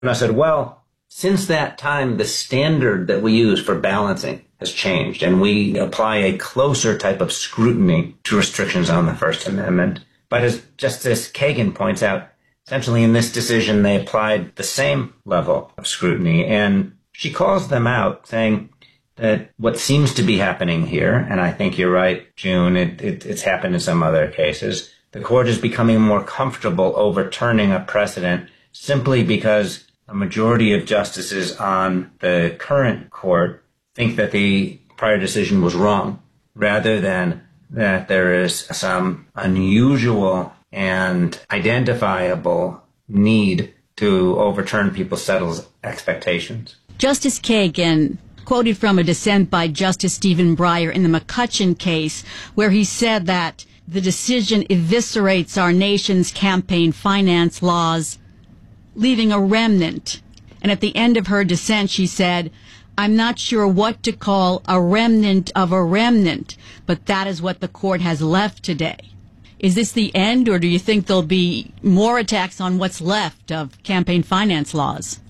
And I said, well, since that time, the standard that we use for balancing has changed, and we apply a closer type of scrutiny to restrictions on the First Amendment. But as Justice Kagan points out, essentially in this decision, they applied the same level of scrutiny, and she calls them out, saying that what seems to be happening here, and I think you're right, June, it's happened in some other cases, the court is becoming more comfortable overturning a precedent simply because a majority of justices on the current court think that the prior decision was wrong, rather than that there is some unusual and identifiable need to overturn people's settled expectations. Justice Kagan quoted from a dissent by Justice Stephen Breyer in the McCutcheon case, where he said that the decision eviscerates our nation's campaign finance laws, leaving a remnant. And at the end of her dissent, she said, I'm not sure what to call a remnant of a remnant, but that is what the court has left today. Is this the end, or do you think there'll be more attacks on what's left of campaign finance laws?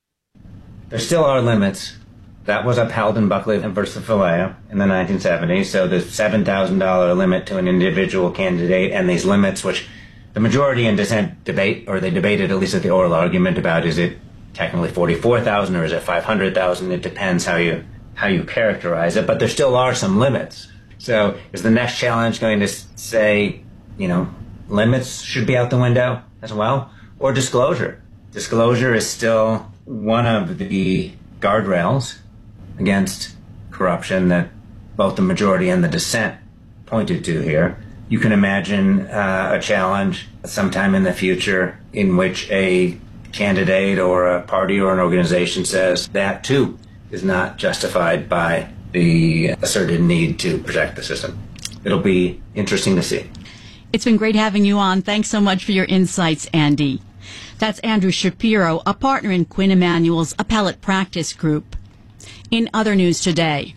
There still are limits. That was upheld in Buckley versus Falea in the 1970s. So the $7,000 limit to an individual candidate, and these limits, which the majority in dissent debate, or they debated at least at the oral argument about, is it technically $44,000 or is it $500,000? It depends how you characterize it, but there still are some limits. So is the next challenge going to say, limits should be out the window as well, or disclosure? Disclosure is still one of the guardrails against corruption that both the majority and the dissent pointed to here. You can imagine a challenge sometime in the future in which a candidate or a party or an organization says that too is not justified by the asserted need to protect the system. It'll be interesting to see. It's been great having you on. Thanks so much for your insights, Andy. That's Andrew Shapiro, a partner in Quinn Emanuel's Appellate Practice Group. In other news today,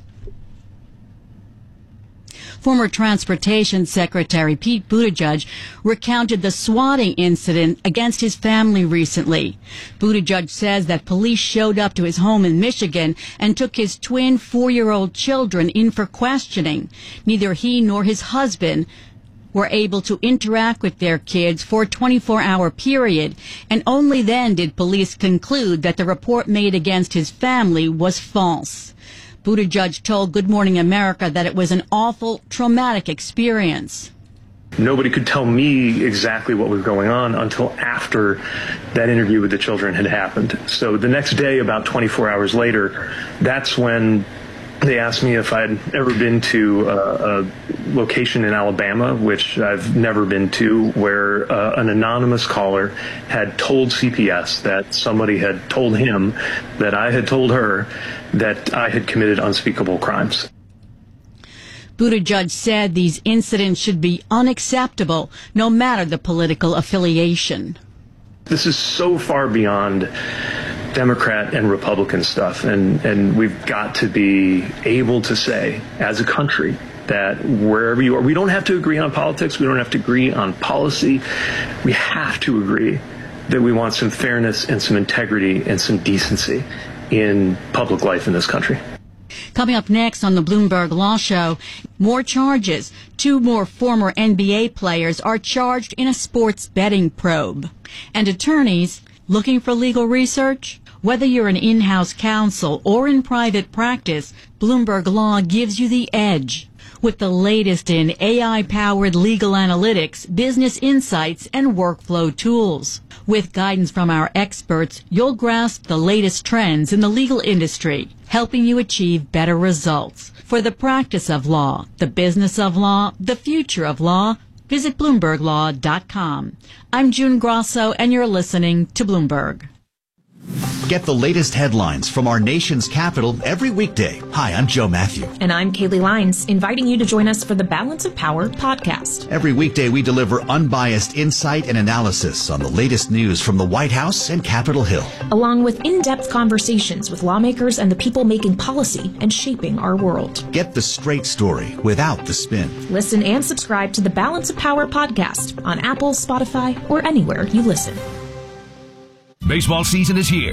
former Transportation Secretary Pete Buttigieg recounted the swatting incident against his family recently. Buttigieg says that police showed up to his home in Michigan and took his twin 4-year-old children in for questioning. Neither he nor his husband were able to interact with their kids for a 24-hour period, and only then did police conclude that the report made against his family was false. Buttigieg told Good Morning America that it was an awful, traumatic experience. Nobody could tell me exactly what was going on until after that interview with the children had happened. So the next day, about 24 hours later, that's when they asked me if I'd ever been to a location in Alabama, which I've never been to, where an anonymous caller had told CPS that somebody had told him that I had told her that I had committed unspeakable crimes. Buttigieg said these incidents should be unacceptable, no matter the political affiliation. This is so far beyond Democrat and Republican stuff, and we've got to be able to say, as a country, that wherever you are, we don't have to agree on politics, we don't have to agree on policy, we have to agree that we want some fairness and some integrity and some decency in public life in this country. Coming up next on the Bloomberg Law Show, more charges. 2 more former NBA players are charged in a sports betting probe. And attorneys looking for legal research? Whether you're an in-house counsel or in private practice, Bloomberg Law gives you the edge. With the latest in AI-powered legal analytics, business insights, and workflow tools. With guidance from our experts, you'll grasp the latest trends in the legal industry, helping you achieve better results. For the practice of law, the business of law, the future of law, visit BloombergLaw.com. I'm June Grosso, and you're listening to Bloomberg. Get the latest headlines from our nation's capital every weekday. Hi, I'm Joe Matthew. And I'm Kaylee Lines, inviting you to join us for the Balance of Power podcast. Every weekday, we deliver unbiased insight and analysis on the latest news from the White House and Capitol Hill, along with in-depth conversations with lawmakers and the people making policy and shaping our world. Get the straight story without the spin. Listen and subscribe to the Balance of Power podcast on Apple, Spotify, or anywhere you listen. Baseball season is here.